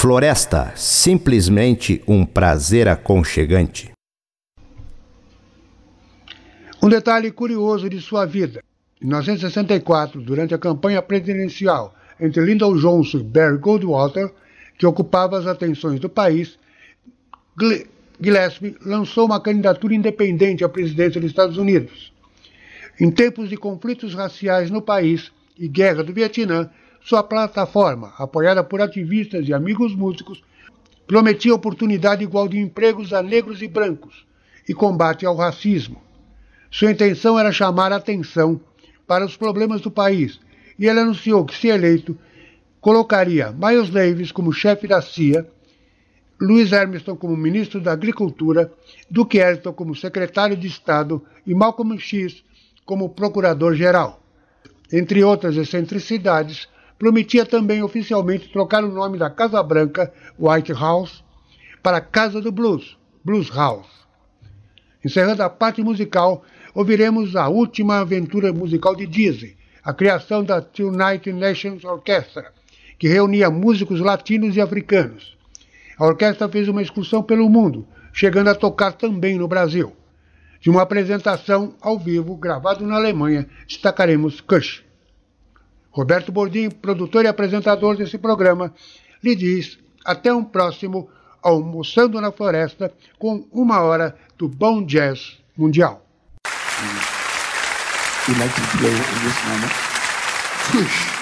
Floresta, simplesmente um prazer aconchegante. Um detalhe curioso de sua vida. Em 1964, durante a campanha presidencial entre Lyndon Johnson e Barry Goldwater, que ocupava as atenções do país, Gillespie lançou uma candidatura independente à presidência dos Estados Unidos. Em tempos de conflitos raciais no país e guerra do Vietnã, sua plataforma, apoiada por ativistas e amigos músicos, prometia oportunidade igual de empregos a negros e brancos e combate ao racismo. Sua intenção era chamar a atenção para os problemas do país e ele anunciou que, se eleito, colocaria Miles Davis como chefe da CIA, Louis Hermiston como ministro da Agricultura, Duke Ellington como secretário de Estado e Malcolm X como procurador-geral. Entre outras excentricidades, prometia também oficialmente trocar o nome da Casa Branca, White House, para Casa do Blues, Blues House. Encerrando a parte musical, ouviremos a última aventura musical de Dizzy, a criação da United Nations Orchestra, que reunia músicos latinos e africanos. A orquestra fez uma excursão pelo mundo, chegando a tocar também no Brasil. De uma apresentação ao vivo, gravado na Alemanha, destacaremos Kush. Roberto Bordim, produtor e apresentador desse programa, lhe diz até um próximo Almoçando na Floresta com 1 hora do bom jazz mundial. We'd like to play in this moment. Kush.